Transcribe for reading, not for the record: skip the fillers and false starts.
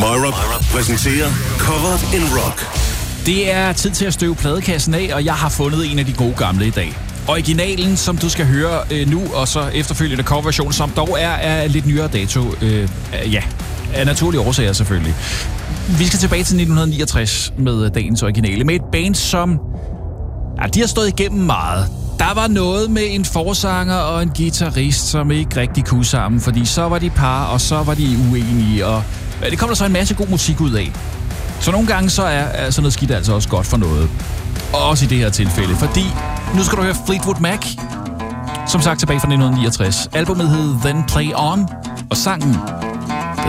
Moira præsenterer Covered in Rock. Det er tid til at støve pladekassen af, og jeg har fundet en af de gode gamle i dag. Originalen, som du skal høre nu, og så efterfølgende coverversion, som dog er lidt nyere dato. Af naturlige årsager selvfølgelig. Vi skal tilbage til 1969 med dagens originale, med et band, som de har stået igennem meget. Der var noget med en forsanger og en guitarist, som ikke rigtig kunne sammen, fordi så var de par, og så var de uenige, og det kom der så en masse god musik ud af. Så nogle gange så er sådan noget skidt altså også godt for noget. Og også i det her tilfælde, fordi nu skal du høre Fleetwood Mac, som sagt tilbage fra 1969. Albumet hed Then Play On, og sangen